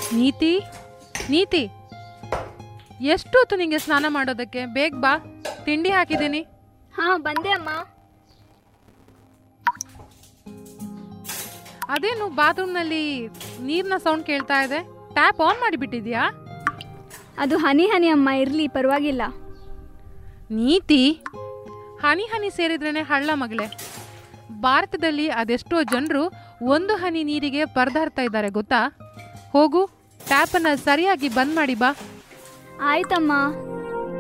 ನೀತಿ, ನೀತಿ, ಎಷ್ಟೊತ್ತು ನಿಂಗೆ ಸ್ನಾನ ಮಾಡೋದಕ್ಕೆ? ಬೇಗ ಬಾ, ತಿಂಡಿ ಹಾಕಿದ್ದೀನಿ. ಹಾ, ಬಂದೆ ಅಮ್ಮ. ಅದೇನು ಬಾತ್ರೂಮ್ನಲ್ಲಿ ನೀರಿನ ಸೌಂಡ್ ಕೇಳ್ತಾ ಇದೆ? Tap on ಮಾಡಿಬಿಟ್ಟಿದ್ಯಾ? ಅದು ಹನಿ ಹನಿ ಅಮ್ಮ, ಇರ್ಲಿ ಪರವಾಗಿಲ್ಲ. ನೀತಿ, ಹನಿ ಹನಿ ಸೇರಿದ್ರೇನೆ ಹಳ್ಳ ಮಗಳೇ. ಭಾರತದಲ್ಲಿ ಅದೆಷ್ಟೋ ಜನರು ಒಂದು ಹನಿ ನೀರಿಗೆ ಪರದಾಡ್ತಾ ಇದ್ದಾರೆ ಗೊತ್ತಾ? ಹೋಗು, ಟ್ಯಾಪನ್ನು ಸರಿಯಾಗಿ ಬಂದ್ ಮಾಡಿ ಬಾ. ಆಯ್ತಮ್ಮ.